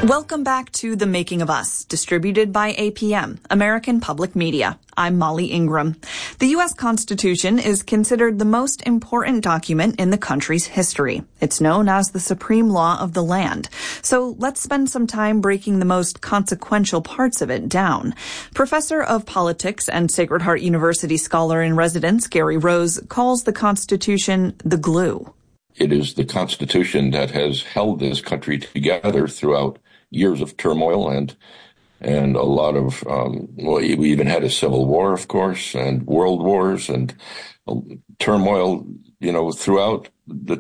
Welcome back to The Making of Us, distributed by APM, American Public Media. I'm Molly Ingram. The U.S. Constitution is considered the most important document in the country's history. It's known as the supreme law of the land. So let's spend some time breaking the most consequential parts of it down. Professor of Politics and Sacred Heart University scholar in residence, Gary Rose, calls the Constitution the glue. It is the Constitution that has held this country together throughout years of turmoil and a lot of, we even had a civil war, of course, and world wars and turmoil, throughout the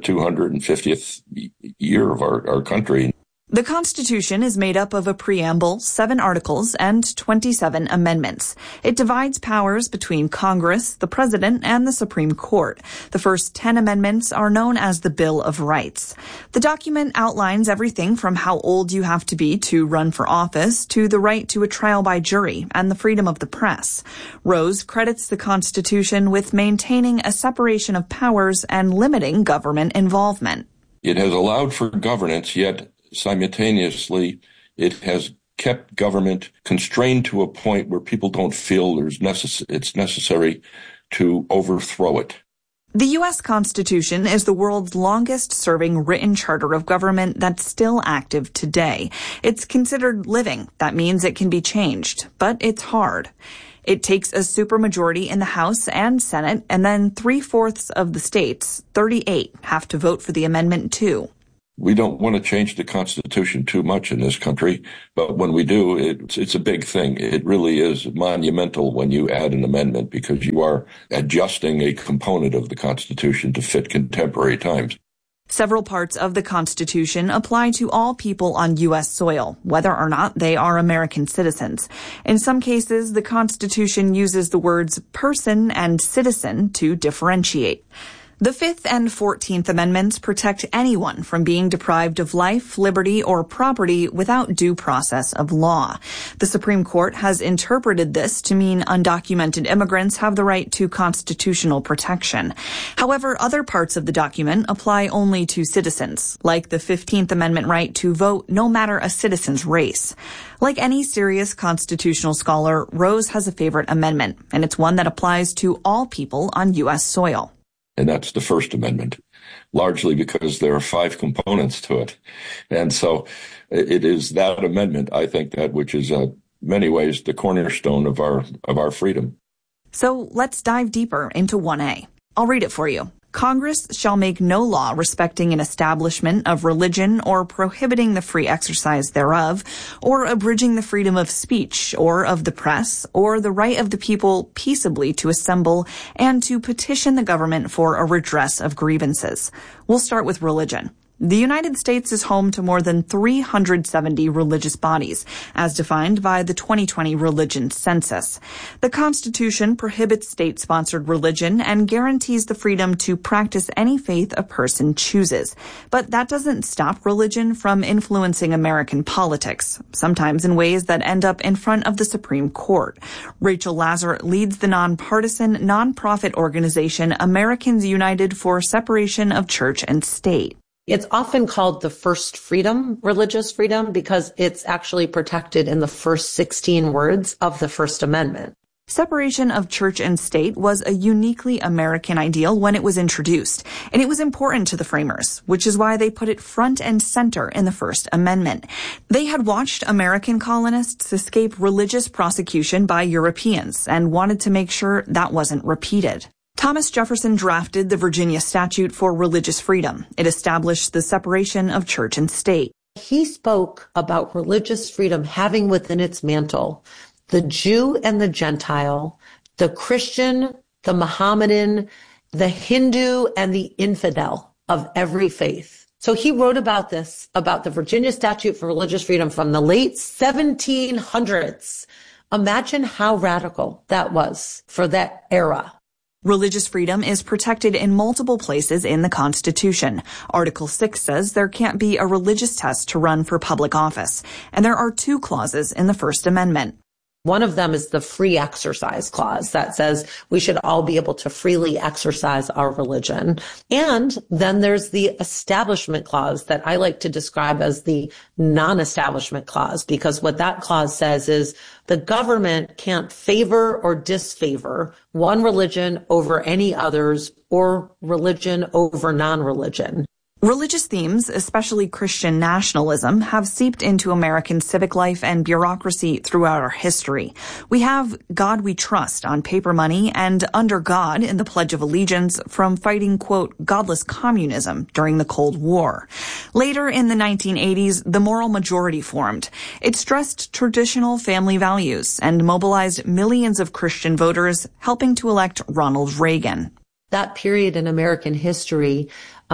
250th year of our country. The Constitution is made up of a preamble, 7 articles, and 27 amendments. It divides powers between Congress, the President, and the Supreme Court. The first 10 amendments are known as the Bill of Rights. The document outlines everything from how old you have to be to run for office to the right to a trial by jury and the freedom of the press. Rose credits the Constitution with maintaining a separation of powers and limiting government involvement. It has allowed for governance, yet simultaneously, it has kept government constrained to a point where people don't feel it's necessary to overthrow it. The U.S. Constitution is the world's longest-serving written charter of government that's still active today. It's considered living. That means it can be changed, but it's hard. It takes a supermajority in the House and Senate, and then 3/4 of the states, 38, have to vote for the amendment too. We don't want to change the Constitution too much in this country, but when we do, it's a big thing. It really is monumental when you add an amendment because you are adjusting a component of the Constitution to fit contemporary times. Several parts of the Constitution apply to all people on U.S. soil, whether or not they are American citizens. In some cases, the Constitution uses the words person and citizen to differentiate. The 5th and 14th Amendments protect anyone from being deprived of life, liberty, or property without due process of law. The Supreme Court has interpreted this to mean undocumented immigrants have the right to constitutional protection. However, other parts of the document apply only to citizens, like the 15th Amendment right to vote no matter a citizen's race. Like any serious constitutional scholar, Rose has a favorite amendment, and it's one that applies to all people on U.S. soil. And that's the First Amendment, largely because there are 5 components to it. And so it is that amendment, I think, that which is in many ways the cornerstone of our freedom. So let's dive deeper into 1A. I'll read it for you. Congress shall make no law respecting an establishment of religion or prohibiting the free exercise thereof, or abridging the freedom of speech or of the press, or the right of the people peaceably to assemble and to petition the government for a redress of grievances. We'll start with religion. The United States is home to more than 370 religious bodies, as defined by the 2020 Religion Census. The Constitution prohibits state-sponsored religion and guarantees the freedom to practice any faith a person chooses. But that doesn't stop religion from influencing American politics, sometimes in ways that end up in front of the Supreme Court. Rachel Lazar leads the nonpartisan, nonprofit organization Americans United for Separation of Church and State. It's often called the first freedom, religious freedom, because it's actually protected in the first 16 words of the First Amendment. Separation of church and state was a uniquely American ideal when it was introduced, and it was important to the framers, which is why they put it front and center in the First Amendment. They had watched American colonists escape religious prosecution by Europeans and wanted to make sure that wasn't repeated. Thomas Jefferson drafted the Virginia Statute for Religious Freedom. It established the separation of church and state. He spoke about religious freedom having within its mantle the Jew and the Gentile, the Christian, the Mohammedan, the Hindu, and the infidel of every faith. So he wrote about this, about the Virginia Statute for Religious Freedom from the late 1700s. Imagine how radical that was for that era. Religious freedom is protected in multiple places in the Constitution. Article 6 says there can't be a religious test to run for public office, and there are 2 clauses in the First Amendment. One of them is the free exercise clause that says we should all be able to freely exercise our religion. And then there's the establishment clause that I like to describe as the non-establishment clause, because what that clause says is the government can't favor or disfavor one religion over any others or religion over non-religion. Religious themes, especially Christian nationalism, have seeped into American civic life and bureaucracy throughout our history. We have God We Trust on paper money and Under God in the Pledge of Allegiance from fighting, quote, godless communism during the Cold War. Later in the 1980s, the moral majority formed. It stressed traditional family values and mobilized millions of Christian voters, helping to elect Ronald Reagan. That period in American history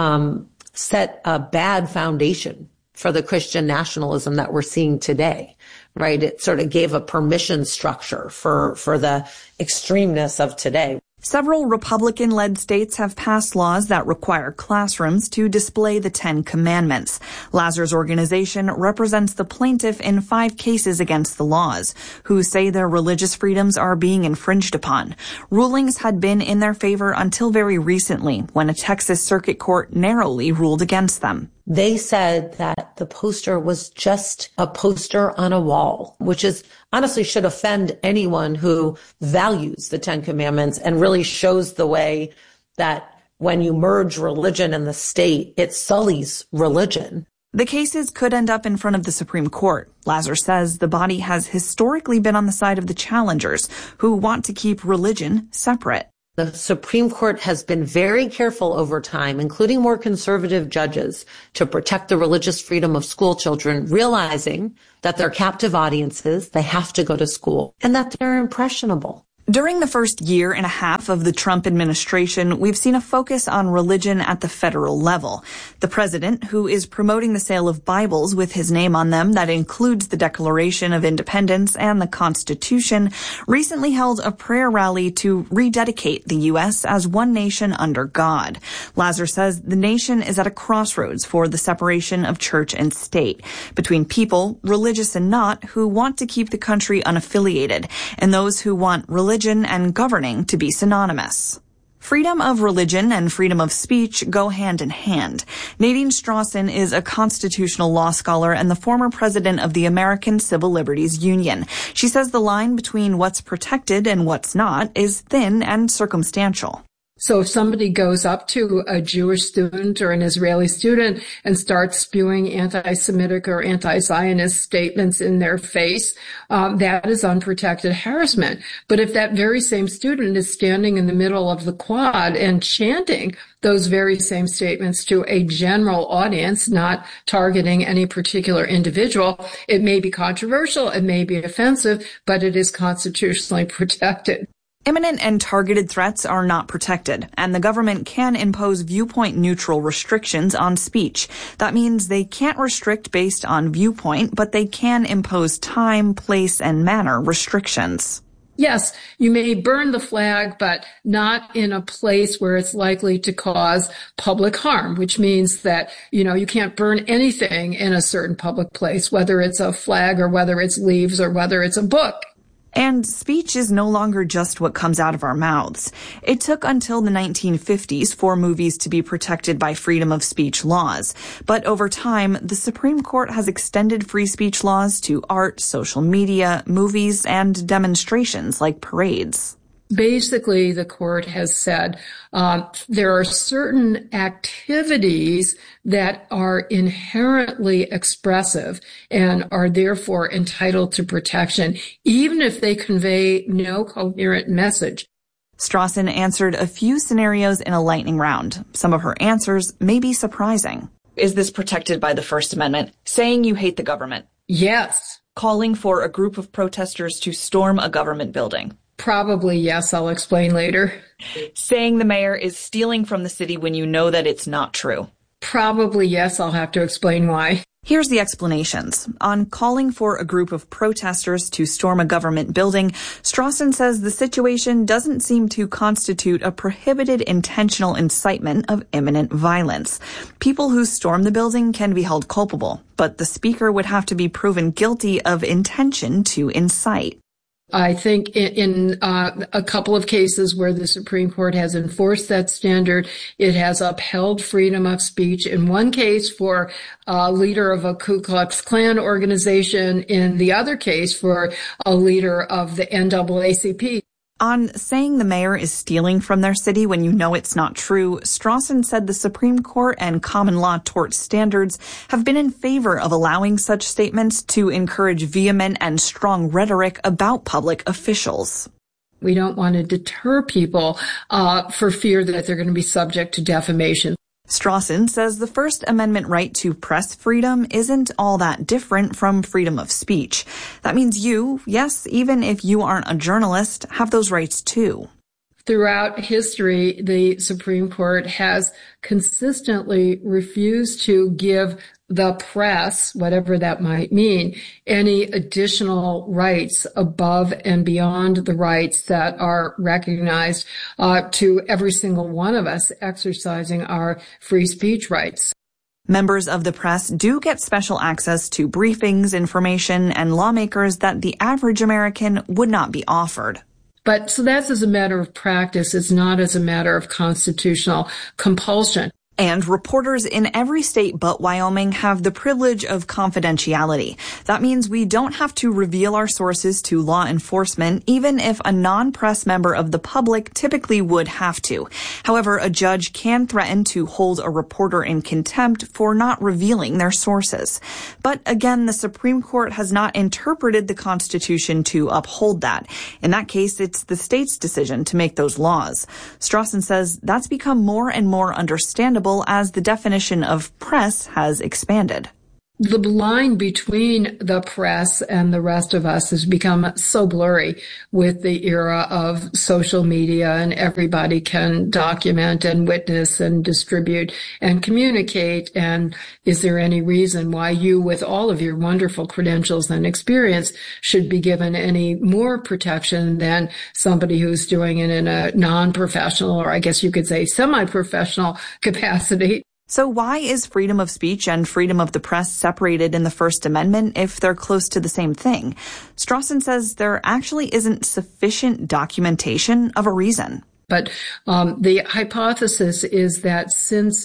set a bad foundation for the Christian nationalism that we're seeing today, right? It sort of gave a permission structure for the extremeness of today. Several Republican-led states have passed laws that require classrooms to display the Ten Commandments. Lazar's organization represents the plaintiff in 5 cases against the laws, who say their religious freedoms are being infringed upon. Rulings had been in their favor until very recently, when a Texas circuit court narrowly ruled against them. They said that the poster was just a poster on a wall, which is honestly should offend anyone who values the Ten Commandments and really shows the way that when you merge religion and the state, it sullies religion. The cases could end up in front of the Supreme Court. Lazar says the body has historically been on the side of the challengers who want to keep religion separate. The Supreme Court has been very careful over time, including more conservative judges, to protect the religious freedom of school children, realizing that they're captive audiences, they have to go to school, and that they're impressionable. During the first year and a half of the Trump administration, we've seen a focus on religion at the federal level. The president, who is promoting the sale of Bibles with his name on them that includes the Declaration of Independence and the Constitution, recently held a prayer rally to rededicate the U.S. as one nation under God. Lazar says the nation is at a crossroads for the separation of church and state, between people, religious and not, who want to keep the country unaffiliated, and those who want religion and governing to be synonymous. Freedom of religion and freedom of speech go hand in hand. Nadine Strawson is a constitutional law scholar and the former president of the American Civil Liberties Union. She says the line between what's protected and what's not is thin and circumstantial. So if somebody goes up to a Jewish student or an Israeli student and starts spewing anti-Semitic or anti-Zionist statements in their face, that is unprotected harassment. But if that very same student is standing in the middle of the quad and chanting those very same statements to a general audience, not targeting any particular individual, it may be controversial, it may be offensive, but it is constitutionally protected. Imminent and targeted threats are not protected, and the government can impose viewpoint-neutral restrictions on speech. That means they can't restrict based on viewpoint, but they can impose time, place, and manner restrictions. Yes, you may burn the flag, but not in a place where it's likely to cause public harm, which means that, you can't burn anything in a certain public place, whether it's a flag or whether it's leaves or whether it's a book. And speech is no longer just what comes out of our mouths. It took until the 1950s for movies to be protected by freedom of speech laws. But over time, the Supreme Court has extended free speech laws to art, social media, movies, and demonstrations like parades. Basically, the court has said there are certain activities that are inherently expressive and are therefore entitled to protection, even if they convey no coherent message. Strawson answered a few scenarios in a lightning round. Some of her answers may be surprising. Is this protected by the First Amendment? Saying you hate the government? Yes. Calling for a group of protesters to storm a government building? Probably yes, I'll explain later. Saying the mayor is stealing from the city when you know that it's not true? Probably yes, I'll have to explain why. Here's the explanations. On calling for a group of protesters to storm a government building, Strawson says the situation doesn't seem to constitute a prohibited intentional incitement of imminent violence. People who storm the building can be held culpable, but the speaker would have to be proven guilty of intention to incite. I think in a couple of cases where the Supreme Court has enforced that standard, it has upheld freedom of speech. In one case for a leader of a Ku Klux Klan organization, in the other case for a leader of the NAACP. On saying the mayor is stealing from their city when you know it's not true, Strawson said the Supreme Court and common law tort standards have been in favor of allowing such statements to encourage vehement and strong rhetoric about public officials. We don't want to deter people for fear that they're going to be subject to defamation. Strawson says the First Amendment right to press freedom isn't all that different from freedom of speech. That means you, yes, even if you aren't a journalist, have those rights too. Throughout history, the Supreme Court has consistently refused to give the press, whatever that might mean, any additional rights above and beyond the rights that are recognized to every single one of us exercising our free speech rights. Members of the press do get special access to briefings, information, and lawmakers that the average American would not be offered. But so that's as a matter of practice. It's not as a matter of constitutional compulsion. And reporters in every state but Wyoming have the privilege of confidentiality. That means we don't have to reveal our sources to law enforcement, even if a non-press member of the public typically would have to. However, a judge can threaten to hold a reporter in contempt for not revealing their sources. But again, the Supreme Court has not interpreted the Constitution to uphold that. In that case, it's the state's decision to make those laws. Strawson says that's become more and more understandable as the definition of press has expanded. The line between the press and the rest of us has become so blurry with the era of social media, and everybody can document and witness and distribute and communicate. And is there any reason why you, with all of your wonderful credentials and experience, should be given any more protection than somebody who's doing it in a non-professional, or I guess you could say semi-professional capacity? So why is freedom of speech and freedom of the press separated in the First Amendment if they're close to the same thing? Strawson says there actually isn't sufficient documentation of a reason. But the hypothesis is that since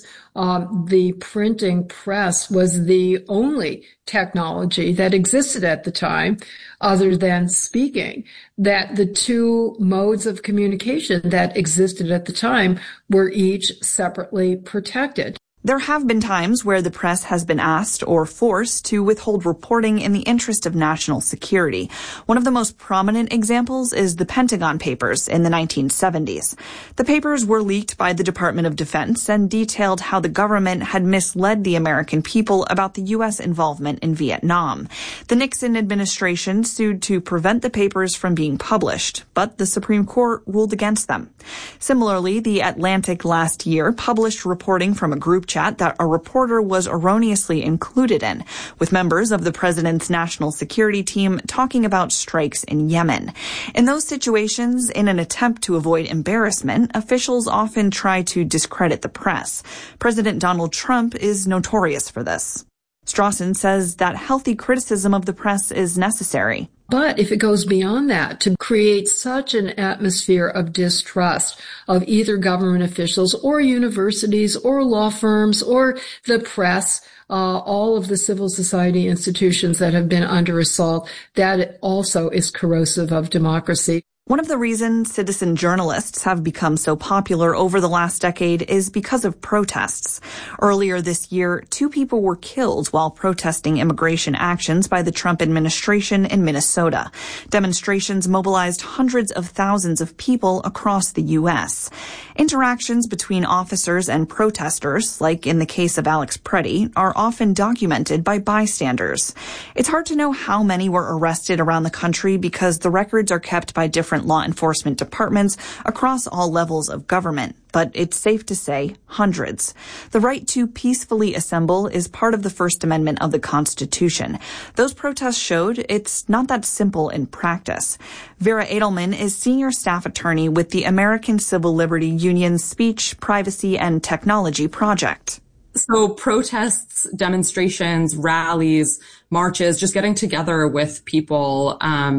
the printing press was the only technology that existed at the time, other than speaking, that the two modes of communication that existed at the time were each separately protected. There have been times where the press has been asked or forced to withhold reporting in the interest of national security. One of the most prominent examples is the Pentagon Papers in the 1970s. The papers were leaked by the Department of Defense and detailed how the government had misled the American people about the U.S. involvement in Vietnam. The Nixon administration sued to prevent the papers from being published, but the Supreme Court ruled against them. Similarly, The Atlantic last year published reporting from a group chat that a reporter was erroneously included in, with members of the president's national security team talking about strikes in Yemen. In those situations, in an attempt to avoid embarrassment, officials often try to discredit the press. President Donald Trump is notorious for this. Strawson says that healthy criticism of the press is necessary. But if it goes beyond that, to create such an atmosphere of distrust of either government officials or universities or law firms or the press, all of the civil society institutions that have been under assault, that also is corrosive of democracy. One of the reasons citizen journalists have become so popular over the last decade is because of protests. Earlier this year, 2 people were killed while protesting immigration actions by the Trump administration in Minnesota. Demonstrations mobilized hundreds of thousands of people across the U.S. Interactions between officers and protesters, like in the case of Alex Preddy, are often documented by bystanders. It's hard to know how many were arrested around the country because the records are kept by different law enforcement departments across all levels of government, but it's safe to say hundreds. The right to peacefully assemble is part of the First Amendment of the Constitution. Those protests showed it's not that simple in practice. Vera Edelman is senior staff attorney with the American Civil Liberty Union's Speech, Privacy, and Technology Project. So protests, demonstrations, rallies, marches, just getting together with people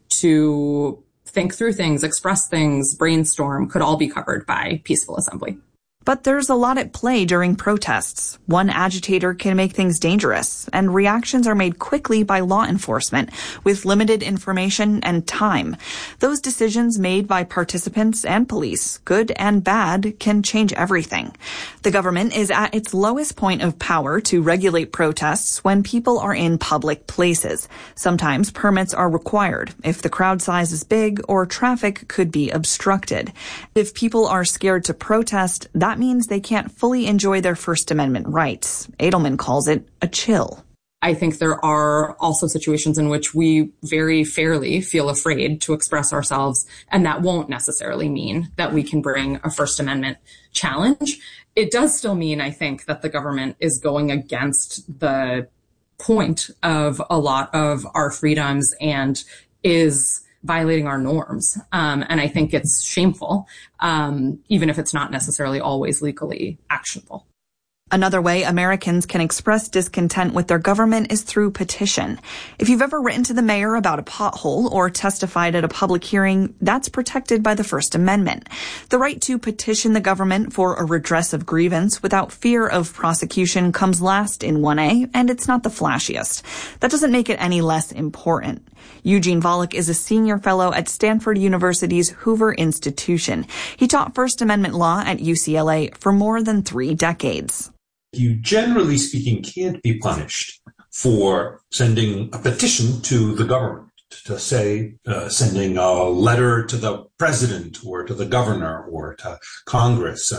to think through things, express things, brainstorm could all be covered by peaceful assembly. But there's a lot at play during protests. One agitator can make things dangerous, and reactions are made quickly by law enforcement with limited information and time. Those decisions made by participants and police, good and bad, can change everything. The government is at its lowest point of power to regulate protests when people are in public places. Sometimes permits are required if the crowd size is big or traffic could be obstructed. If people are scared to protest, that means they can't fully enjoy their First Amendment rights. Edelman calls it a chill. I think there are also situations in which we very fairly feel afraid to express ourselves, and that won't necessarily mean that we can bring a First Amendment challenge. It does still mean, I think, that the government is going against the point of a lot of our freedoms and is violating our norms. And I think it's shameful, even if it's not necessarily always legally actionable. Another way Americans can express discontent with their government is through petition. If you've ever written to the mayor about a pothole or testified at a public hearing, that's protected by the First Amendment. The right to petition the government for a redress of grievance without fear of prosecution comes last in 1A, and it's not the flashiest. That doesn't make it any less important. Eugene Volokh is a senior fellow at Stanford University's Hoover Institution. He taught First Amendment law at UCLA for more than 3 decades. You, generally speaking, can't be punished for sending a petition to the government, to say, sending a letter to the president or to the governor or to Congress,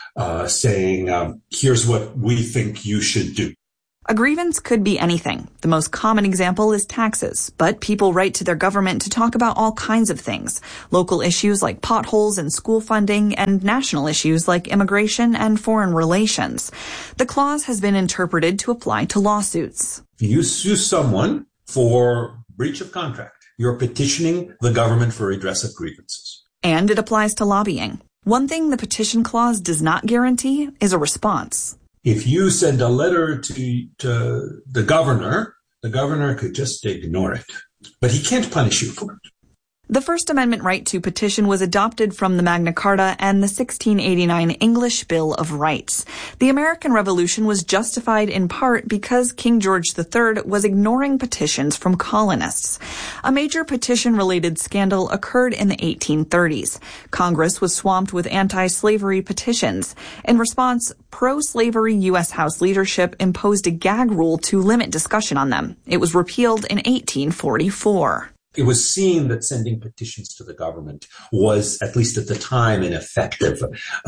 saying, here's what we think you should do. A grievance could be anything. The most common example is taxes, but people write to their government to talk about all kinds of things. Local issues like potholes and school funding, and national issues like immigration and foreign relations. The clause has been interpreted to apply to lawsuits. If you sue someone for breach of contract, you're petitioning the government for redress of grievances. And it applies to lobbying. One thing the petition clause does not guarantee is a response. If you send a letter to the governor could just ignore it. But he can't punish you for it. The First Amendment right to petition was adopted from the Magna Carta and the 1689 English Bill of Rights. The American Revolution was justified in part because King George III was ignoring petitions from colonists. A major petition-related scandal occurred in the 1830s. Congress was swamped with anti-slavery petitions. In response, pro-slavery U.S. House leadership imposed a gag rule to limit discussion on them. It was repealed in 1844. It was seen that sending petitions to the government was, at least at the time, an effective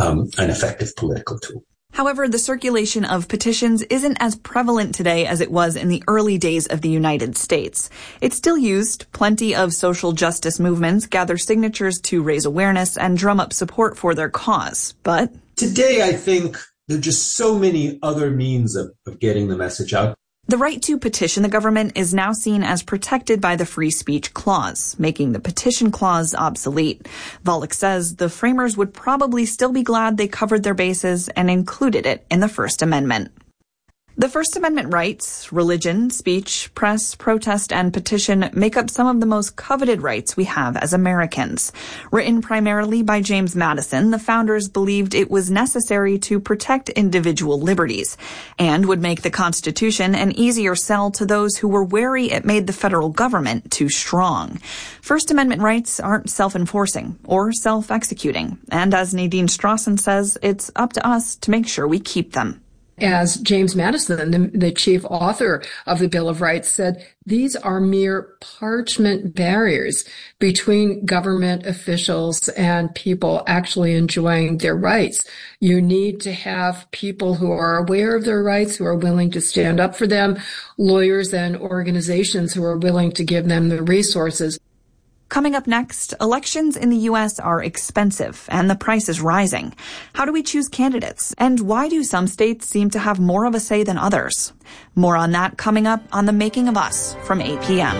political tool. However, the circulation of petitions isn't as prevalent today as it was in the early days of the United States. It's still used. Plenty of social justice movements gather signatures to raise awareness and drum up support for their cause. But today, I think there are just so many other means of getting the message out. The right to petition the government is now seen as protected by the Free Speech Clause, making the petition clause obsolete. Volokh says the framers would probably still be glad they covered their bases and included it in the First Amendment. The First Amendment rights, religion, speech, press, protest, and petition make up some of the most coveted rights we have as Americans. Written primarily by James Madison, the founders believed it was necessary to protect individual liberties and would make the Constitution an easier sell to those who were wary it made the federal government too strong. First Amendment rights aren't self-enforcing or self-executing, and as Nadine Strawson says, it's up to us to make sure we keep them. As James Madison, the chief author of the Bill of Rights, said, these are mere parchment barriers between government officials and people actually enjoying their rights. You need to have people who are aware of their rights, who are willing to stand up for them, lawyers and organizations who are willing to give them the resources. Coming up next, elections in the U.S. are expensive and the price is rising. How do we choose candidates? And why do some states seem to have more of a say than others? More on that coming up on The Making of Us from APM.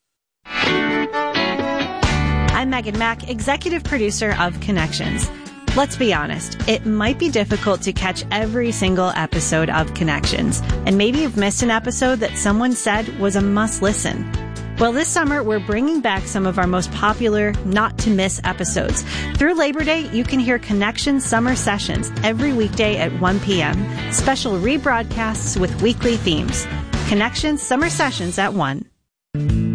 I'm Megan Mack, executive producer of Connections. Let's be honest, it might be difficult to catch every single episode of Connections, and maybe you've missed an episode that someone said was a must-listen. Well, this summer, we're bringing back some of our most popular not-to-miss episodes. Through Labor Day, you can hear Connections Summer Sessions every weekday at 1 p.m., special rebroadcasts with weekly themes. Connections Summer Sessions at 1.